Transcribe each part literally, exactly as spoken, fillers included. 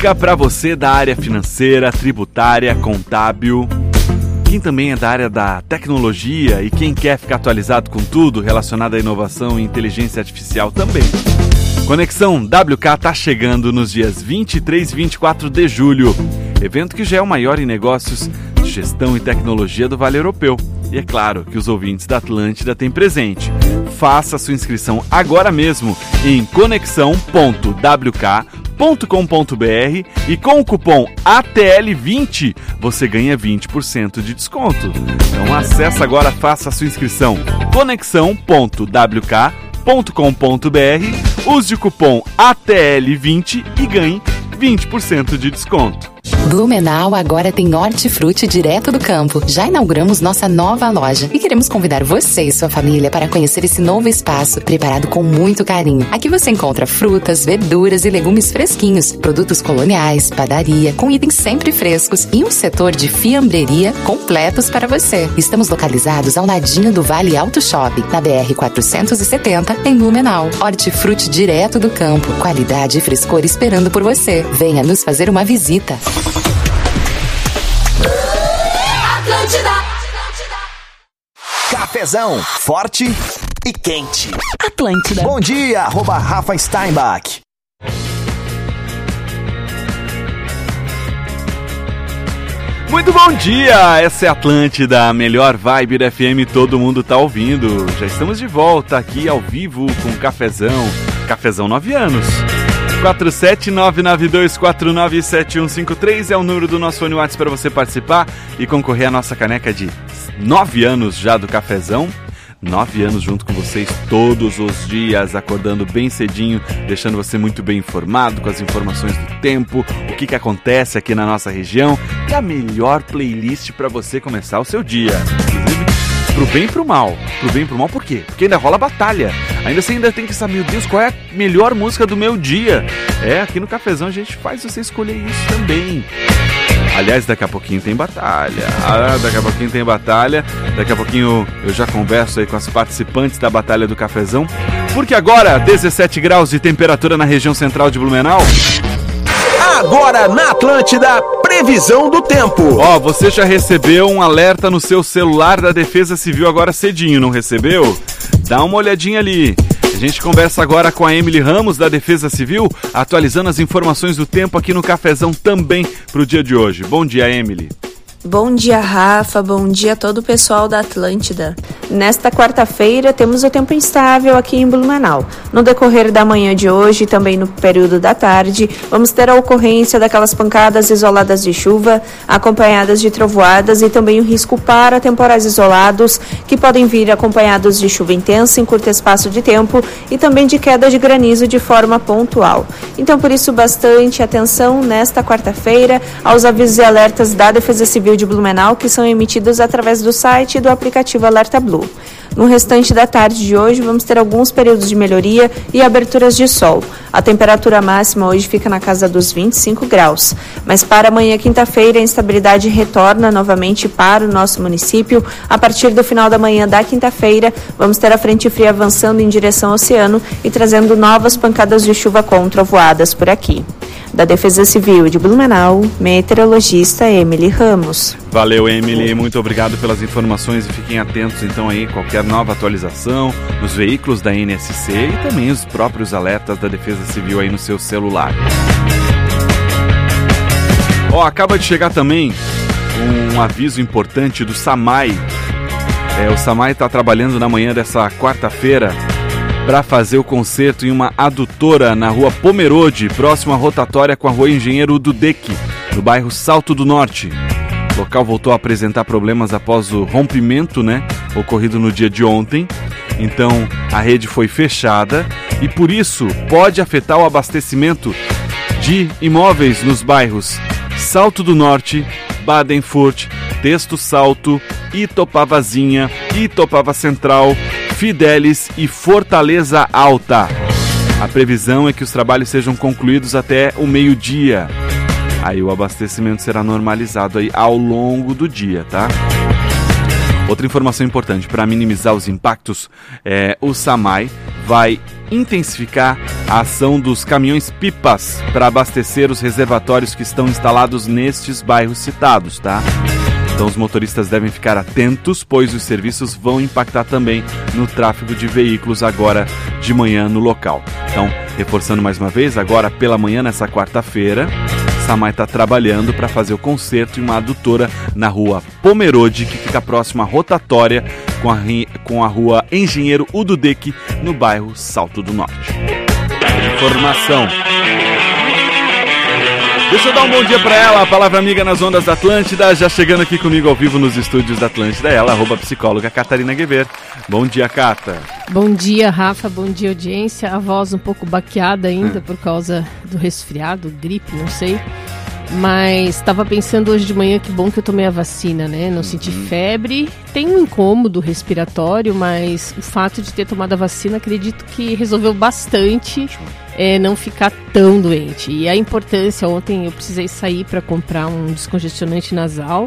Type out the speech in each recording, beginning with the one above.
dica para você da área financeira, tributária, contábil, quem também é da área da tecnologia e quem quer ficar atualizado com tudo relacionado à inovação e inteligência artificial também. Conexão W K está chegando nos dias vinte e três e vinte e quatro de julho, evento que já é o maior em negócios de gestão e tecnologia do Vale Europeu. E é claro que os ouvintes da Atlântida têm presente. Faça sua inscrição agora mesmo em conexão ponto w k ponto com ponto b r e com o cupom A T L vinte você ganha vinte por cento de desconto. Então acesse agora, faça a sua inscrição conexão ponto w k ponto com ponto b r, use o cupom A T L vinte e ganhe vinte por cento de desconto. Blumenau agora tem hortifruti direto do campo. Já inauguramos nossa nova loja e queremos convidar você e sua família para conhecer esse novo espaço preparado com muito carinho. Aqui você encontra frutas, verduras e legumes fresquinhos, produtos coloniais, padaria, com itens sempre frescos e um setor de fiambreria completos para você. Estamos localizados ao ladinho do Vale Auto Shopping, na B R quatrocentos e setenta, em Blumenau. Hortifruti direto do campo, qualidade e frescor esperando por você. Venha nos fazer uma visita. Cafezão, forte e quente. Atlântida. Bom dia, arroba Rafa Steinbach. Muito bom dia, essa é a Atlântida, a melhor vibe da F M, todo mundo tá ouvindo. Já estamos de volta aqui ao vivo com Cafezão, Cafezão nove anos. quatro sete nove nove dois quatro nove sete um cinco três é o número do nosso fone WhatsApp para você participar e concorrer à nossa caneca de nove anos já do Cafezão. Nove anos junto com vocês todos os dias, acordando bem cedinho, deixando você muito bem informado com as informações do tempo, o que, que acontece aqui na nossa região e a melhor playlist para você começar o seu dia. Pro bem e pro mal. Pro bem e pro mal, por quê? Porque ainda rola batalha. Ainda você ainda tem que saber, meu Deus, qual é a melhor música do meu dia. É, aqui no Cafezão a gente faz você escolher isso também. Aliás, daqui a pouquinho tem batalha. Ah, daqui a pouquinho tem batalha. Daqui a pouquinho eu já converso aí com as participantes da Batalha do Cafezão. Porque agora, dezessete graus de temperatura na região central de Blumenau. Agora na Atlântida, previsão do tempo. Ó, você já recebeu um alerta no seu celular da Defesa Civil agora cedinho, não recebeu? Dá uma olhadinha ali. A gente conversa agora com a Emily Ramos, da Defesa Civil, atualizando as informações do tempo aqui no Cafezão também para o dia de hoje. Bom dia, Emily. Bom dia, Rafa. Bom dia a todo o pessoal da Atlântida. Nesta quarta-feira, temos o tempo instável aqui em Blumenau. No decorrer da manhã de hoje e também no período da tarde, vamos ter a ocorrência daquelas pancadas isoladas de chuva, acompanhadas de trovoadas e também o risco para temporais isolados, que podem vir acompanhados de chuva intensa em curto espaço de tempo e também de queda de granizo de forma pontual. Então, por isso, bastante atenção nesta quarta-feira aos avisos e alertas da Defesa Civil de Blumenau, que são emitidos através do site e do aplicativo Alerta Blue. No restante da tarde de hoje, vamos ter alguns períodos de melhoria e aberturas de sol. A temperatura máxima hoje fica na casa dos vinte e cinco graus. Mas para amanhã, quinta-feira, a instabilidade retorna novamente para o nosso município. A partir do final da manhã da quinta-feira, vamos ter a frente fria avançando em direção ao oceano e trazendo novas pancadas de chuva com trovoadas por aqui. Da Defesa Civil de Blumenau, meteorologista Emily Ramos. Valeu, Emily, muito obrigado pelas informações e fiquem atentos então aí, qualquer nova atualização nos veículos da N S C e também os próprios alertas da Defesa Civil aí no seu celular. Ó, oh, acaba de chegar também um aviso importante do SAMAI. É, o SAMAI está trabalhando na manhã dessa quarta-feira para fazer o conserto em uma adutora na rua Pomerode, próximo à rotatória com a rua Engenheiro Dudek, no bairro Salto do Norte. O local voltou a apresentar problemas após o rompimento, né, ocorrido no dia de ontem. Então a rede foi fechada e por isso pode afetar o abastecimento de imóveis nos bairros Salto do Norte, Badenfurt, Texto Salto, Itopavazinha, Itopava Central, Fidelis e Fortaleza Alta. A previsão é que os trabalhos sejam concluídos até o meio-dia. Aí o abastecimento será normalizado aí ao longo do dia, tá? Outra informação importante, para minimizar os impactos, é, o SAMAI vai intensificar a ação dos caminhões-pipas para abastecer os reservatórios que estão instalados nestes bairros citados, tá? Então os motoristas devem ficar atentos, pois os serviços vão impactar também no tráfego de veículos agora de manhã no local. Então, reforçando mais uma vez, agora pela manhã, nessa quarta-feira, Samai está trabalhando para fazer o conserto em uma adutora na rua Pomerode, que fica próxima à rotatória com a, com a rua Engenheiro Ududec, no bairro Salto do Norte. Informação. Deixa eu dar um bom dia para ela, a palavra amiga nas ondas da Atlântida, já chegando aqui comigo ao vivo nos estúdios da Atlântida, ela, arroba psicóloga Catarina Guever. Bom dia, Cata. Bom dia, Rafa, bom dia, audiência. A voz um pouco baqueada ainda é. por causa do resfriado, gripe, não sei. Mas estava pensando hoje de manhã que bom que eu tomei a vacina, né? Não senti uhum. febre, tem um incômodo respiratório, mas o fato de ter tomado a vacina, acredito que resolveu bastante é, não ficar tão doente. E a importância, ontem eu precisei sair para comprar um descongestionante nasal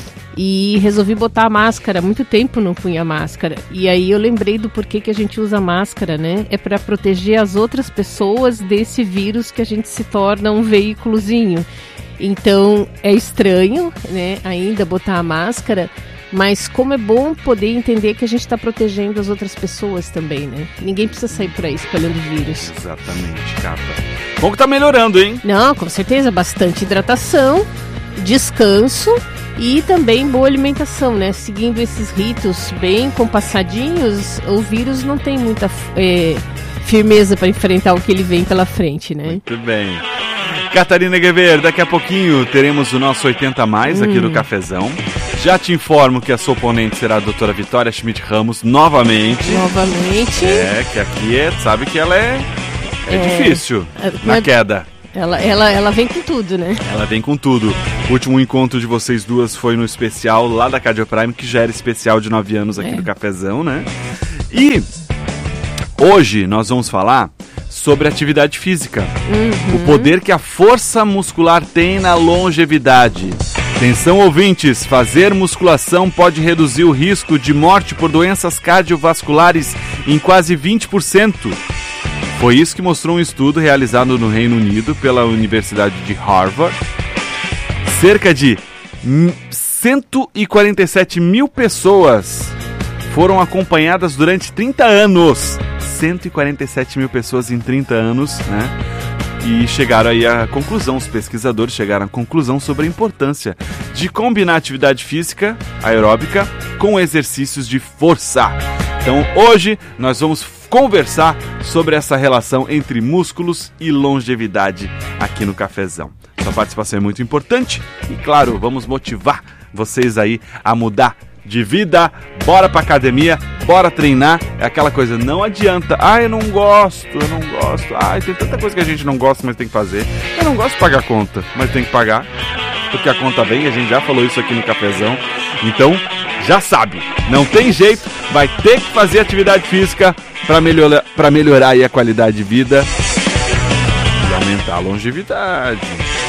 e resolvi botar a máscara. Há muito tempo não punha máscara. E aí eu lembrei do porquê que a gente usa máscara, né? É para proteger as outras pessoas desse vírus que a gente se torna um veículozinho. Então, é estranho, né, ainda botar a máscara, mas como é bom poder entender que a gente está protegendo as outras pessoas também, né? Ninguém precisa sair por aí espalhando vírus. Exatamente, Cata. Bom que tá melhorando, hein? Não, com certeza, bastante hidratação, descanso e também boa alimentação, né? Seguindo esses ritos bem compassadinhos, o vírus não tem muita é, firmeza para enfrentar o que ele vem pela frente, né? Muito bem. Catarina Guever, daqui a pouquinho teremos o nosso oitenta mais aqui hum. no Cafezão. Já te informo que a sua oponente será a doutora Vitória Schmidt Ramos, novamente. Novamente. É, que aqui é, sabe que ela é, é, é difícil é, na é, queda. Ela, ela, ela vem com tudo, né? Ela vem com tudo. O último encontro de vocês duas foi no especial lá da Cardio Prime, que já era especial de nove anos aqui é. no Cafezão, né? E hoje nós vamos falar sobre atividade física, uhum. o poder que a força muscular tem na longevidade. Atenção, ouvintes, fazer musculação pode reduzir o risco de morte por doenças cardiovasculares em quase vinte por cento. Foi isso que mostrou um estudo realizado no Reino Unido pela Universidade de Harvard. Cerca de cento e quarenta e sete mil pessoas foram acompanhadas durante trinta anos. cento e quarenta e sete mil pessoas em trinta anos, né? E chegaram aí à conclusão, os pesquisadores chegaram à conclusão sobre a importância de combinar atividade física aeróbica com exercícios de força. Então hoje nós vamos conversar sobre essa relação entre músculos e longevidade aqui no Cafezão. Sua participação é muito importante e, claro, vamos motivar vocês aí a mudar de vida. Bora pra academia, bora treinar. É aquela coisa, não adianta. Ah, eu não gosto, eu não gosto. Ah, tem tanta coisa que a gente não gosta, mas tem que fazer. Eu não gosto de pagar conta, mas tem que pagar, porque a conta vem, a gente já falou isso aqui no Cafezão. Então, já sabe, não tem jeito, vai ter que fazer atividade física para melhorar, para melhorar aí a qualidade de vida e aumentar a longevidade.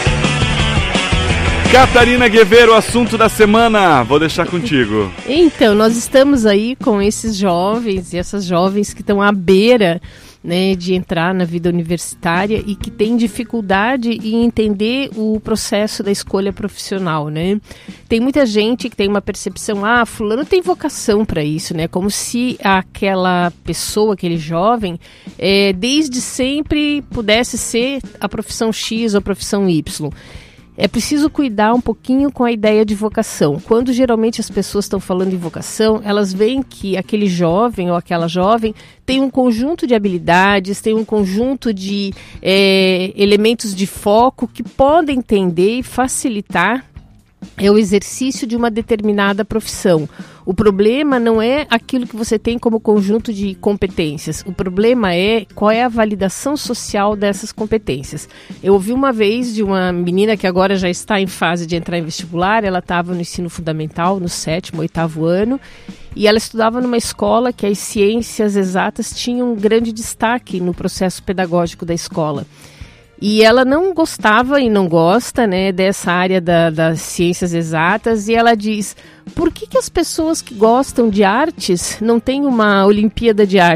Catarina Guever, o assunto da semana, vou deixar contigo. Então, nós estamos aí com esses jovens e essas jovens que estão à beira, né, de entrar na vida universitária e que têm dificuldade em entender o processo da escolha profissional, né? Tem muita gente que tem uma percepção, ah, fulano tem vocação para isso, né? Como se aquela pessoa, aquele jovem, é, desde sempre pudesse ser a profissão X ou a profissão Y. É preciso cuidar um pouquinho com a ideia de vocação. Quando geralmente as pessoas estão falando em vocação, elas veem que aquele jovem ou aquela jovem tem um conjunto de habilidades, tem um conjunto de é, elementos de foco que podem entender e facilitar é o exercício de uma determinada profissão. O problema não é aquilo que você tem como conjunto de competências. O problema é qual é a validação social dessas competências. Eu ouvi uma vez de uma menina que agora já está em fase de entrar em vestibular. Ela estava no ensino fundamental, no sétimo, oitavo ano, e ela estudava numa escola que as ciências exatas tinham um grande destaque no processo pedagógico da escola. E ela não gostava e não gosta, né, dessa área da, das ciências exatas, e ela diz, por que, que as pessoas que gostam de artes não têm uma Olimpíada de Artes? Porque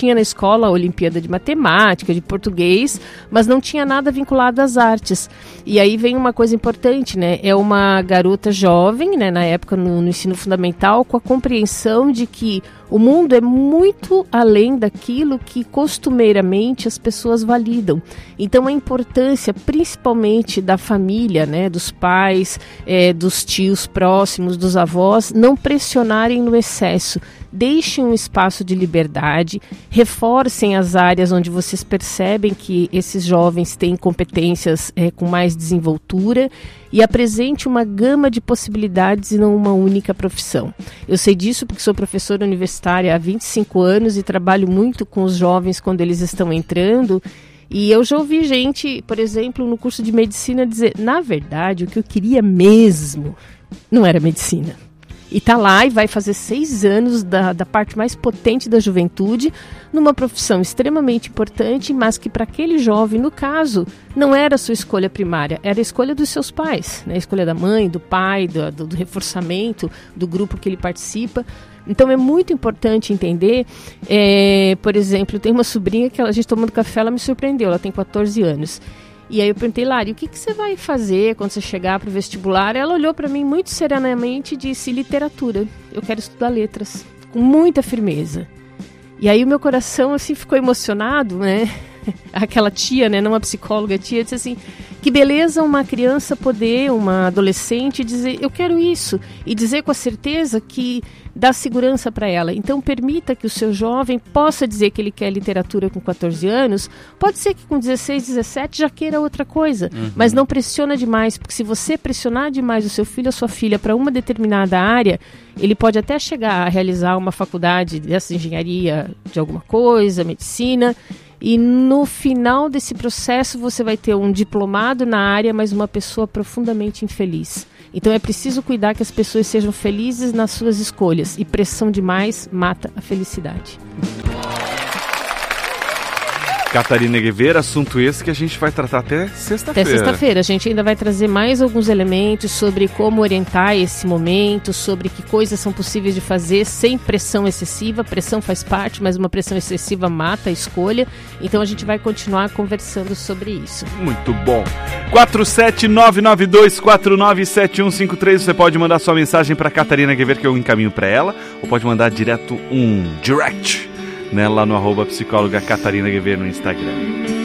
tinha na escola a Olimpíada de Matemática, de Português, mas não tinha nada vinculado às artes. E aí vem uma coisa importante, né? É uma garota jovem, né, na época no, no ensino fundamental, com a compreensão de que o mundo é muito além daquilo que costumeiramente as pessoas validam. Então a importância principalmente da família, né, dos pais, é, dos tios próximos, dos avós, não pressionarem no excesso. Deixem um espaço de liberdade, reforcem as áreas onde vocês percebem que esses jovens têm competências é, com mais desenvoltura e apresente uma gama de possibilidades e não uma única profissão. Eu sei disso porque sou professora universitária há vinte e cinco anos e trabalho muito com os jovens quando eles estão entrando. E eu já ouvi gente, por exemplo, no curso de medicina dizer, na verdade, o que eu queria mesmo não era medicina. E está lá e vai fazer seis anos da, da parte mais potente da juventude, numa profissão extremamente importante, mas que para aquele jovem, no caso, não era a sua escolha primária, era a escolha dos seus pais, né? A escolha da mãe, do pai, do, do, do reforçamento, do grupo que ele participa. Então é muito importante entender, é, por exemplo, tem uma sobrinha que ela, a gente tomando café, ela me surpreendeu, ela tem quatorze anos. E aí eu perguntei, Lari, o que, que você vai fazer quando você chegar para o vestibular? Ela olhou para mim muito serenamente e disse, literatura, eu quero estudar letras, com muita firmeza. E aí o meu coração assim ficou emocionado, né? Aquela tia, né, não a psicóloga, a tia disse assim, que beleza uma criança poder, uma adolescente dizer, eu quero isso, e dizer com a certeza que dá segurança para ela. Então permita que o seu jovem possa dizer que ele quer literatura com quatorze anos, pode ser que com dezesseis, dezessete já queira outra coisa, uhum. Mas não pressiona demais, porque se você pressionar demais o seu filho ou a sua filha para uma determinada área, ele pode até chegar a realizar uma faculdade dessa engenharia de alguma coisa, medicina, e no final desse processo você vai ter um diplomado na área, mas uma pessoa profundamente infeliz. Então é preciso cuidar que as pessoas sejam felizes nas suas escolhas. E pressão demais mata a felicidade. Catarina Guevara, assunto esse que a gente vai tratar até sexta-feira. Até sexta-feira. A gente ainda vai trazer mais alguns elementos sobre como orientar esse momento, sobre que coisas são possíveis de fazer sem pressão excessiva. Pressão faz parte, mas uma pressão excessiva mata a escolha. Então a gente vai continuar conversando sobre isso. Muito bom. quatro sete nove nove dois quatro nove sete um cinco três. Você pode mandar sua mensagem para Catarina Guevara, que eu encaminho para ela, ou pode mandar direto um direct, né, lá no arroba psicóloga Catarina Guevara no Instagram.